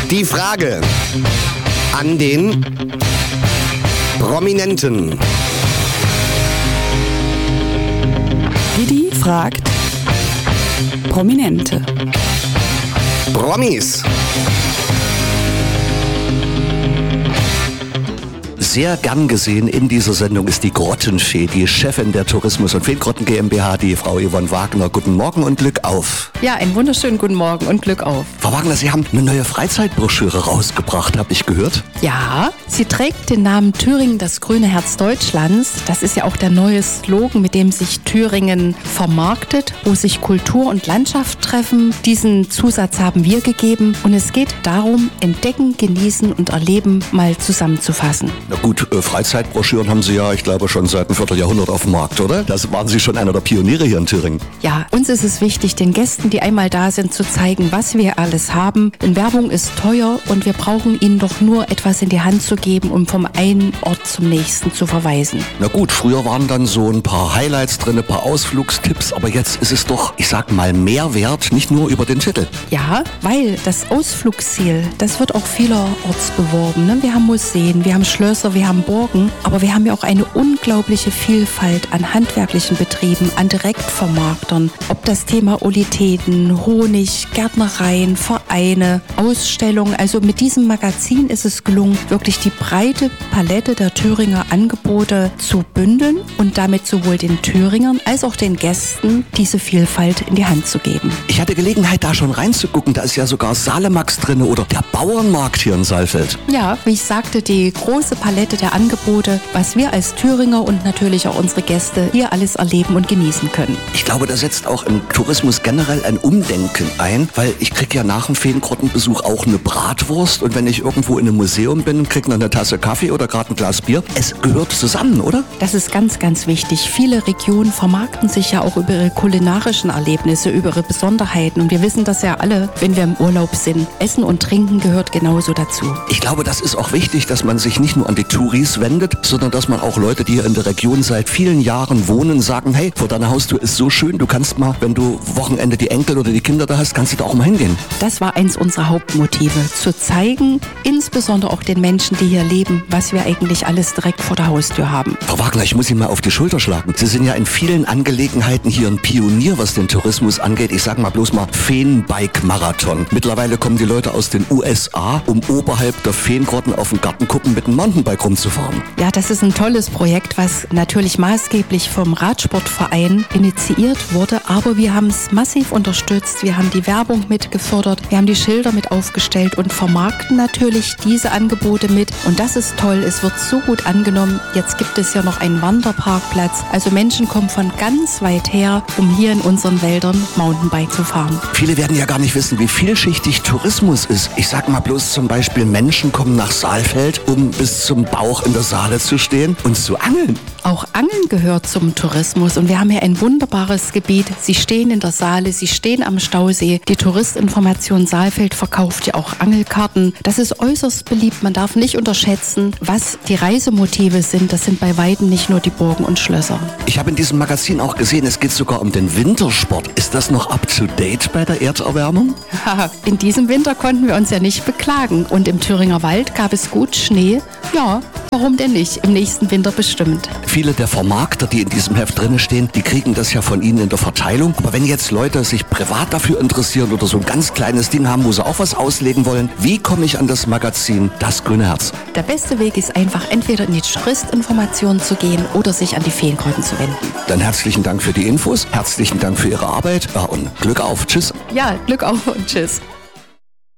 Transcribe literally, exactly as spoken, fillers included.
Die Frage an den Prominenten. Didi fragt Prominente. Promis. Sehr gern gesehen in dieser Sendung ist die Grottenfee, die Chefin der Tourismus- und Feengrotten GmbH, die Frau Yvonne Wagner. Guten Morgen und Glück auf. Ja, einen wunderschönen guten Morgen und Glück auf. Frau Wagner, Sie haben eine neue Freizeitbroschüre rausgebracht, habe ich gehört. Ja, sie trägt den Namen Thüringen, das grüne Herz Deutschlands. Das ist ja auch der neue Slogan, mit dem sich Thüringen vermarktet, wo sich Kultur und Landschaft treffen. Diesen Zusatz haben wir gegeben und es geht darum, entdecken, genießen und erleben mal zusammenzufassen. Na gut, äh, Freizeitbroschüren haben Sie ja, ich glaube, schon seit einem Vierteljahrhundert auf dem Markt, oder? Das waren Sie schon einer der Pioniere hier in Thüringen. Ja, uns ist es wichtig, den Gästen, die einmal da sind, zu zeigen, was wir alles haben. Denn Werbung ist teuer und wir brauchen ihnen doch nur etwas in die Hand zu geben, um vom einen Ort zum nächsten zu verweisen. Na gut, früher waren dann so ein paar Highlights drin, ein paar Ausflugstipps, aber jetzt ist es doch, ich sag mal, mehr wert, nicht nur über den Titel. Ja, weil das Ausflugsziel, das wird auch vielerorts beworben. Ne? Wir haben Museen, wir haben Schlösser, wir haben Burgen, aber wir haben ja auch eine unglaubliche Vielfalt an handwerklichen Betrieben, an Direktvermarktern. Ob das Thema Olitäten, Honig, Gärtnereien, Vereine, Ausstellungen. Also mit diesem Magazin ist es gelungen, wirklich die breite Palette der Thüringer Angebote zu bündeln und damit sowohl den Thüringern als auch den Gästen diese Vielfalt in die Hand zu geben. Ich hatte Gelegenheit, da schon reinzugucken. Da ist ja sogar Salemax drin oder der Bauernmarkt hier in Saalfeld. Ja, wie ich sagte, die große Palette der Angebote, was wir als Thüringer und natürlich auch unsere Gäste hier alles erleben und genießen können. Ich glaube, da setzt auch im Tourismus generell ein Umdenken ein, weil ich kriege ja nach dem Feengrottenbesuch auch eine Bratwurst und wenn ich irgendwo in einem Museum bin, kriege noch eine Tasse Kaffee oder gerade ein Glas Bier. Es gehört zusammen, oder? Das ist ganz, ganz wichtig. Viele Regionen vermarkten sich ja auch über ihre kulinarischen Erlebnisse, über ihre Besonderheiten und wir wissen das ja alle, wenn wir im Urlaub sind. Essen und Trinken gehört genauso dazu. Ich glaube, das ist auch wichtig, dass man sich nicht nur an die Touris wendet, sondern dass man auch Leute, die hier in der Region seit vielen Jahren wohnen, sagen, hey, vor deiner Haustür ist so schön, du kannst mal, wenn du Wochenende die Enkel oder die Kinder da hast, kannst du da auch mal hingehen. Das war eins unserer Hauptmotive, zu zeigen, insbesondere auch den Menschen, die hier leben, was wir eigentlich alles direkt vor der Haustür haben. Frau Wagner, ich muss Ihnen mal auf die Schulter schlagen. Sie sind ja in vielen Angelegenheiten hier ein Pionier, was den Tourismus angeht. Ich sag mal bloß mal Feenbike-Marathon. Mittlerweile kommen die Leute aus den U S A, um oberhalb der Feengrotten auf den Gartenkuppen mit dem Mountainbike rumzufahren. Ja, das ist ein tolles Projekt, was natürlich maßgeblich vom Radsportverein initiiert wurde, aber wir haben es massiv unterstützt. Wir haben die Werbung mit gefördert, wir haben die Schilder mit aufgestellt und vermarkten natürlich diese Angebote mit. Und das ist toll, es wird so gut angenommen. Jetzt gibt es ja noch einen Wanderparkplatz. Also Menschen kommen von ganz weit her, um hier in unseren Wäldern Mountainbike zu fahren. Viele werden ja gar nicht wissen, wie vielschichtig Tourismus ist. Ich sag mal bloß zum Beispiel, Menschen kommen nach Saalfeld, um bis zum Bauch in der Saale zu stehen und zu angeln. Auch Angeln gehört zum Tourismus und wir haben hier ein wunderbares Gebiet. Sie stehen in der Saale, Sie stehen am Stausee. Die Touristinformation Saalfeld verkauft ja auch Angelkarten. Das ist äußerst beliebt. Man darf nicht unterschätzen, was die Reisemotive sind. Das sind bei weitem nicht nur die Burgen und Schlösser. Ich habe in diesem Magazin auch gesehen, es geht sogar um den Wintersport. Ist das noch up to date bei der Erderwärmung? In diesem Winter konnten wir uns ja nicht beklagen und im Thüringer Wald gab es gut Schnee. Ja, warum denn nicht? Im nächsten Winter bestimmt. Viele der Vermarkter, die in diesem Heft drin stehen, die kriegen das ja von Ihnen in der Verteilung. Aber wenn jetzt Leute sich privat dafür interessieren oder so ein ganz kleines Ding haben, wo sie auch was auslegen wollen, wie komme ich an das Magazin Das Grüne Herz? Der beste Weg ist einfach, entweder in die Touristinformation zu gehen oder sich an die Feengrotten zu wenden. Dann herzlichen Dank für die Infos, herzlichen Dank für Ihre Arbeit ja, und Glück auf. Tschüss. Ja, Glück auf und tschüss.